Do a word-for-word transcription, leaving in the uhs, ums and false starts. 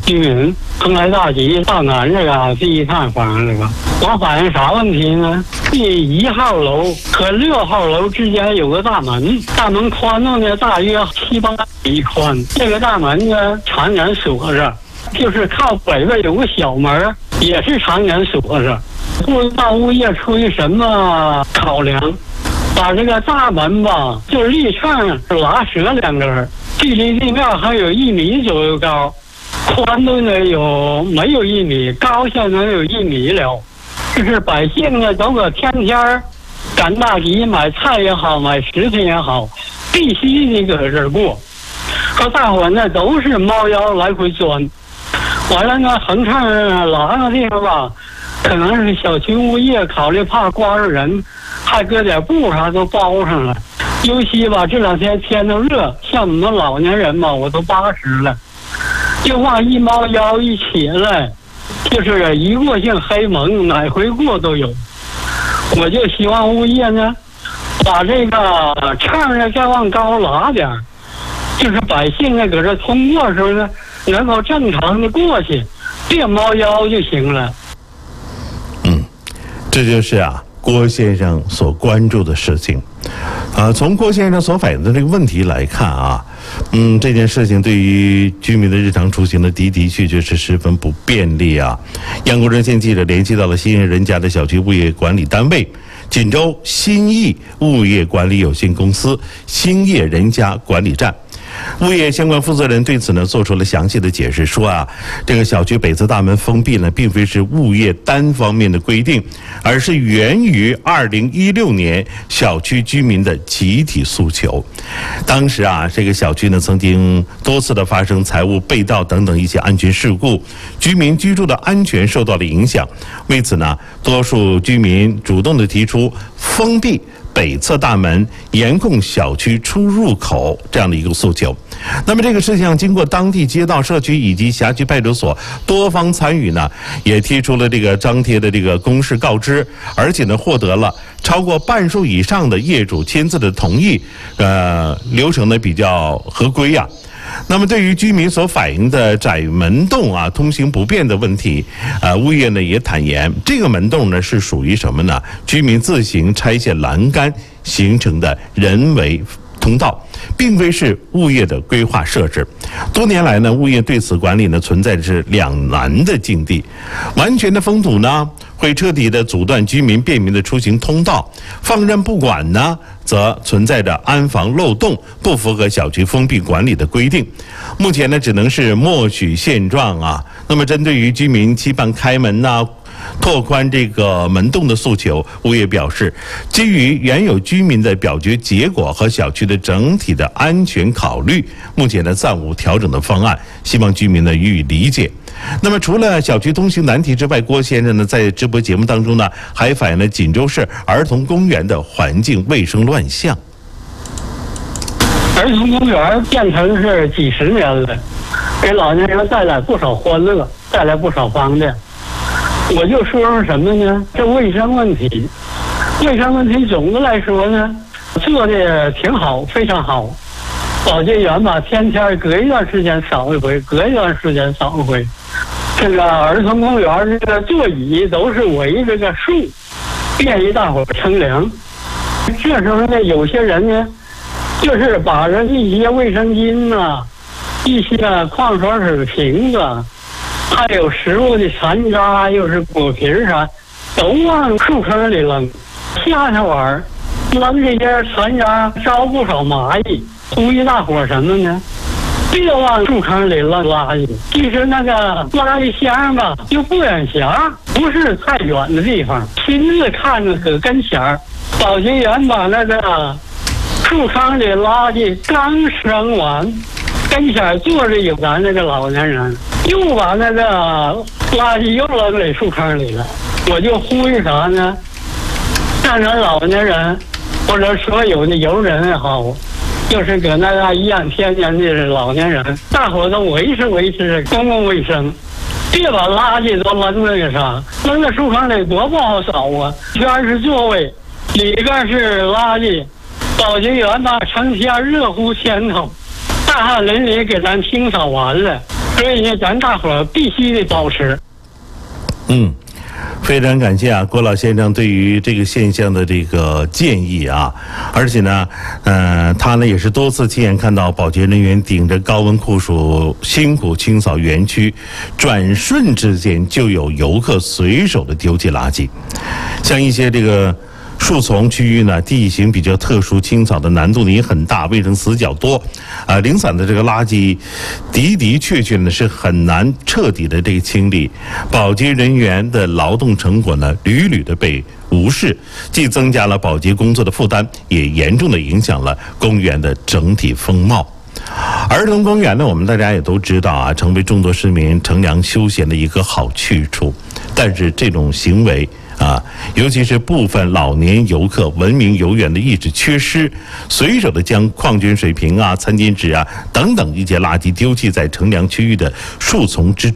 居民蓬莱大吉大南这个第一套房这个，我反映啥问题呢？第一号楼和六号楼之间有个大门，大门宽度呢大约七八米宽，这个大门呢常年锁着，就是靠北边有个小门，也是常年锁着。不知道物业出于什么考量，把这个大门吧就立上拉折两根，距离地面还有一米左右高，宽度呢有没有一米，高现在有一米了。就是百姓呢都搁天天赶大集买菜也好，买食品也好，必须你搁这儿过。和大伙呢都是猫腰来回钻，完了呢横上拉个地方吧，可能是小区物业考虑怕刮着人，还搁点布啥都包上了。尤其吧这两天天都热，像我们老年人吧，我都八十了，就往一猫腰一起来，就是一过性黑蒙，哪回过都有。我就希望物业呢，把这个秤呢再往高拉点，就是百姓呢搁这通过的时候呢，能够正常的过去，别猫腰就行了。 嗯，这就是啊郭先生所关注的事情。啊，从郭先生所反映的这个问题来看啊，嗯，这件事情对于居民的日常出行的的的确确是十分不便利啊。央广热线记者联系到了新业人家的小区物业管理单位锦州新义物业管理有限公司新业人家管理站。物业相关负责人对此呢做出了详细的解释，说啊，这个小区北侧大门封闭呢，并非是物业单方面的规定，而是源于二零一六年小区居民的集体诉求。当时啊，这个小区呢曾经多次的发生财物被盗等等一些安全事故，居民居住的安全受到了影响。为此呢，多数居民主动的提出封闭北侧大门，严控小区出入口这样的一个诉求。那么这个事项经过当地街道社区以及辖区派出所多方参与呢，也提出了这个张贴的这个公示告知，而且呢获得了超过半数以上的业主签字的同意，呃，流程呢比较合规呀、啊。那么对于居民所反映的窄门洞啊通行不便的问题，呃，物业呢也坦言，这个门洞呢是属于什么呢？居民自行拆卸栏杆形成的人为通道，并非是物业的规划设置。多年来呢，物业对此管理呢存在的是两难的境地。完全的封堵呢，会彻底的阻断居民便民的出行通道；放任不管呢，则存在着安防漏洞，不符合小区封闭管理的规定。目前呢，只能是默许现状啊。那么，针对于居民期盼开门呐、啊、拓宽这个门洞的诉求，物业表示，基于原有居民的表决结果和小区的整体的安全考虑，目前呢暂无调整的方案，希望居民呢予以理解。那么除了小区通行难题之外，郭先生呢在直播节目当中呢还反映了锦州市儿童公园的环境卫生乱象。 儿童公园建成是几十年了，给老年人带来不少欢乐，带来不少方便。我就说说什么呢？这卫生问题，卫生问题总的来说呢，做的挺好，非常好。保洁员吧，天天隔一段时间扫一回，隔一段时间扫一回。这个儿童公园这个座椅都是围着个树，便于大伙乘凉。这时候呢，有些人呢，就是把这一些卫生巾啊，一些矿泉水瓶子，还有食物的残渣，又是果皮啥，都往树坑里扔。夏天玩扔这些残渣，招不少蚂蚁。呼吁大伙什么呢？别往树坑里扔垃圾。其实那个垃圾箱吧，就不远辖，不是太远的地方，亲自看着搁跟前儿。保洁员把那个树坑里垃圾刚扔完，跟前坐着有咱那个老年人，又把那个垃圾又扔给树坑里了。我就呼吁啥呢？让咱老年人或者所有的游人也好，就是搁那个颐养天年的老年人，大伙都维持维持公共卫生，别把垃圾都扔那个啥，扔在树坑里多不好扫啊！全是座位，里边是垃圾，保洁员吧成天热乎前头，大汗淋漓给咱清扫完了， 所以呢，咱大伙儿必须得保持。 嗯。非常感谢啊，郭老先生对于这个现象的这个建议啊，而且呢，呃，他呢也是多次亲眼看到保洁人员顶着高温酷暑辛苦清扫园区，转瞬之间就有游客随手的丢弃垃圾，像一些这个树丛区域呢，地形比较特殊，清扫的难度呢也很大，卫生死角多，啊，零散的这个垃圾的的确确呢是很难彻底的这个清理，保洁人员的劳动成果呢屡屡的被无视，既增加了保洁工作的负担，也严重的影响了公园的整体风貌。儿童公园呢，我们大家也都知道啊，成为众多市民乘凉休闲的一个好去处，但是这种行为啊，尤其是部分老年游客文明游园的意识缺失，随手的将矿泉水瓶啊、餐巾纸啊等等一些垃圾丢弃在乘凉区域的树丛之中。